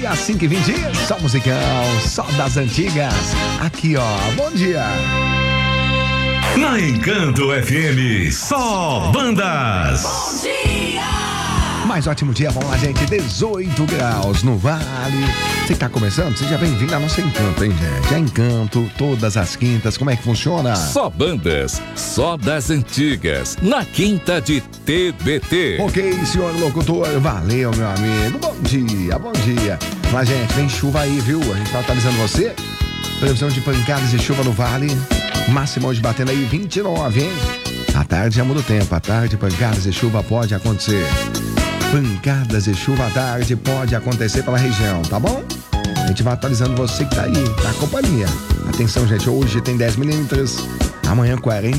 dia, 5h20, só musicão, só das antigas. Aqui, ó, bom dia. Na Encanto FM, só bandas. Bom dia! Mais ótimo dia, vamos lá, gente. 18 graus no Vale. Você que tá começando, seja bem-vindo ao nosso Encanto, hein, gente? É Encanto, todas as quintas, como é que funciona? Só bandas, só das antigas, na quinta de TBT. Ok, senhor locutor, valeu, meu amigo. Bom dia, bom dia. Mas, gente, vem chuva aí, viu? A gente tá atualizando você. Previsão de pancadas de chuva no Vale. Máximo hoje batendo aí 29, hein? À tarde já muda o tempo. À tarde, pancadas de chuva pode acontecer. Pancadas de chuva à tarde pode acontecer pela região, tá bom? A gente vai atualizando você que tá aí, na companhia. Atenção, gente, hoje tem 10 milímetros, amanhã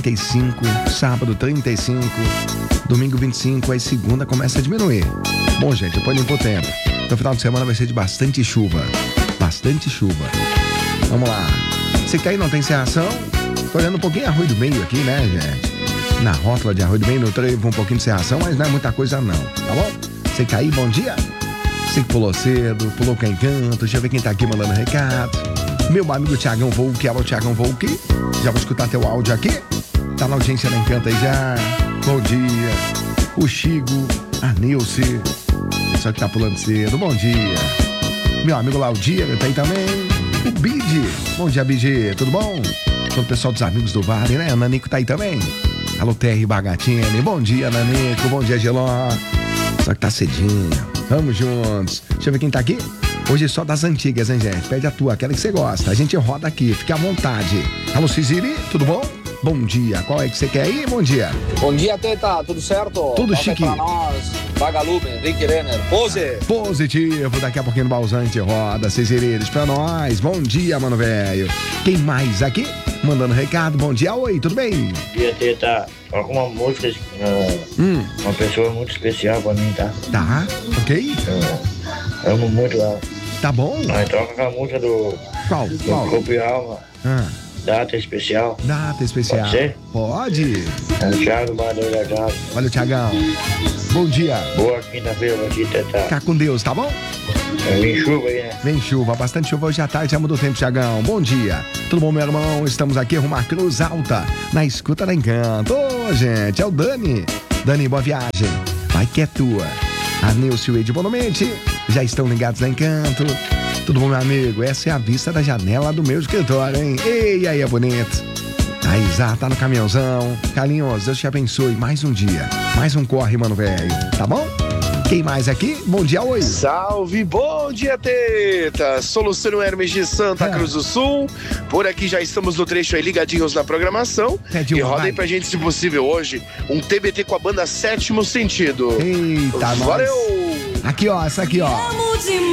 45, sábado 35, domingo 25, aí segunda começa a diminuir. Bom, gente, eu ponho limpo o tempo. No final de semana vai ser de bastante chuva. Bastante chuva. Vamos lá. Você que tá aí, não tem serração? Tô olhando um pouquinho Arroio do Meio aqui, né, gente? Na rótula de Arroio do Meio, no trevo, um pouquinho de serração, mas não é muita coisa não, tá bom? Você que tá aí, bom dia. Você que pulou cedo, pulou com encanto. Deixa eu ver quem tá aqui mandando recado. Meu amigo Thiagão Volk, alô Thiagão Volk. Já vou escutar teu áudio aqui. Tá na audiência da Encanto aí já. Bom dia. O Chigo, a Nilce. Só que tá pulando cedo, bom dia. Meu amigo Laudir tá aí também. O Bid. Bom dia, Bid. Tudo bom? Todo o pessoal dos amigos do Vale, né? O Nanico tá aí também. Alô, Terry Bagatini. Bom dia, Nanico. Bom dia, Geló. Só que tá cedinho. Vamos juntos. Deixa eu ver quem tá aqui. Hoje é só das antigas, hein, gente? Pede a tua, aquela que você gosta. A gente roda aqui, fique à vontade. Alô, Ciziri, tudo bom? Bom dia. Qual é que você quer aí? Bom dia. Bom dia, Teta. Tudo certo? Tudo chique. Pra nós, Vagalume, Henrique Renner. Pose. Positivo. Daqui a pouquinho no Bauzão a gente roda. Ciziri, pra nós. Bom dia, mano velho. Quem mais aqui? Mandando recado. Bom dia. Oi, tudo bem? Bom dia, Teta. Toca uma música, uma pessoa muito especial pra mim, tá? Tá, ok. Eu amo muito ela. Tá bom. Aí toca aquela música do... Qual? Corpo e Alma. Data especial. Data especial. Pode ser? Pode. É o Thiago Badalho da Casa. Valeu, Thiagão. Bom dia. Boa quinta-feira, bom dia, Teta. Fica com Deus, tá bom? Vem chuva aí, né? Vem chuva, bastante chuva hoje à tarde, já mudou o tempo, Thiagão. Bom dia. Tudo bom, meu irmão? Estamos aqui, rumo à Cruz Alta, na escuta da Encanto. Ô, gente, é o Dani. Dani, boa viagem. Vai que é tua. A Nilce e o Ed Bonomente já estão ligados na Encanto. Tudo bom, meu amigo? Essa é a vista da janela do meu escritório, hein? Ei, aí é bonito. A Isa tá no caminhãozão. Carlinhos, Deus te abençoe. Mais um dia. Mais um corre, mano, velho. Tá bom? Quem mais aqui? Bom dia, oi. Salve, bom dia, Teta. Sou Luciano Hermes de Santa Cruz do Sul. Por aqui já estamos no trecho aí ligadinhos na programação. E roda aí pra gente, se possível, hoje, um TBT com a banda Sétimo Sentido. Eita, valeu! Aqui, ó, essa aqui, ó.